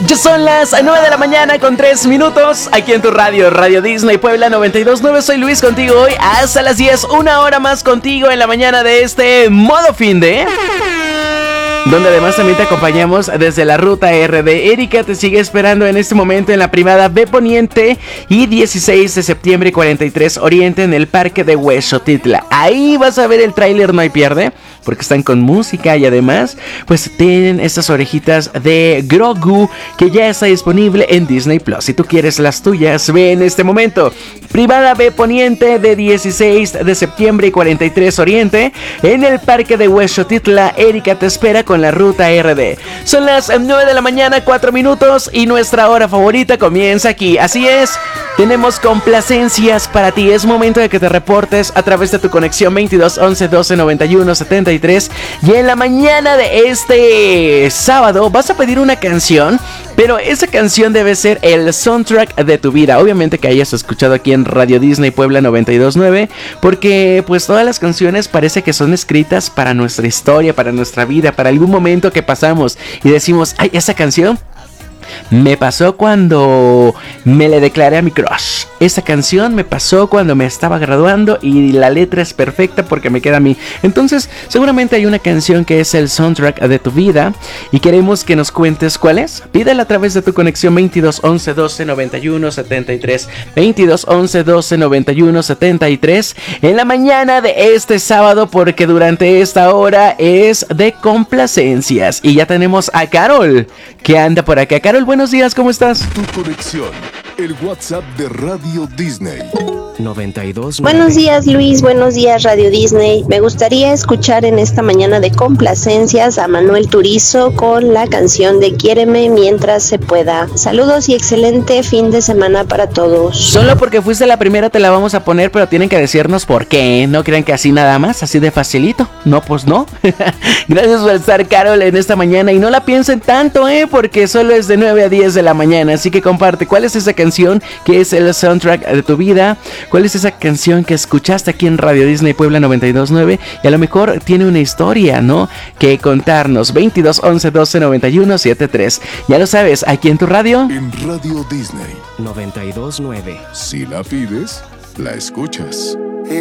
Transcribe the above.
Ya son las 9 de la mañana con 3 minutos. Aquí en tu radio, Radio Disney Puebla 92.9. Soy Luis contigo hoy hasta las 10. Una hora más contigo en la mañana de este modo fin de... donde además también te acompañamos desde la ruta RD. Erika te sigue esperando en este momento en la privada B Poniente y 16 de septiembre y 43 Oriente en el parque de Huexotitla. Ahí vas a ver el tráiler, no hay pierde, porque están con música y además pues tienen estas orejitas de Grogu que ya está disponible en Disney Plus. Si tú quieres las tuyas, ve en este momento. Privada B Poniente de 16 de septiembre y 43 Oriente en el parque de Huexotitla. Erika te espera con la ruta RD. Son las 9 de la mañana, 4 minutos y nuestra hora favorita comienza aquí. Así es, tenemos complacencias para ti. Es momento de que te reportes a través de tu conexión 22 11 12 91 73. Y en la mañana de este sábado vas a pedir una canción, pero esa canción debe ser el soundtrack de tu vida. Obviamente que hayas escuchado aquí en Radio Disney Puebla 92.9, porque pues todas las canciones parece que son escritas para nuestra historia, para nuestra vida, para algún momento que pasamos y decimos, ay, esa canción me pasó cuando me le declaré a mi crush. Esa canción me pasó cuando me estaba graduando y la letra es perfecta porque me queda a mí. Entonces, seguramente hay una canción que es el soundtrack de tu vida y queremos que nos cuentes cuál es. Pídela a través de tu conexión 22 11 12 91 73. 22 11 12 91 73 en la mañana de este sábado, porque durante esta hora es de complacencias. Y ya tenemos a Carol que anda por acá. Carol, buenos días, ¿cómo estás? Tu conexión, el WhatsApp de Radio Disney. 92. Buenos días, Luis, buenos días, Radio Disney. Me gustaría escuchar en esta mañana de complacencias a Manuel Turizo con la canción de Quiéreme mientras se pueda. Saludos y excelente fin de semana para todos. Solo porque fuiste la primera te la vamos a poner, pero tienen que decirnos por qué. No crean que así nada más, así de facilito. No, pues no. Gracias por estar, Carol, en esta mañana. Y no la piensen tanto, porque solo es de 9 a 10 de la mañana. Así que comparte cuál es esa canción que es el soundtrack de tu vida. ¿Cuál es esa canción que escuchaste aquí en Radio Disney Puebla 92.9? Y a lo mejor tiene una historia, ¿no?, que contarnos. 22 11 12 91 73. Ya lo sabes, aquí en tu radio. En Radio Disney 92.9. Si la pides, la escuchas.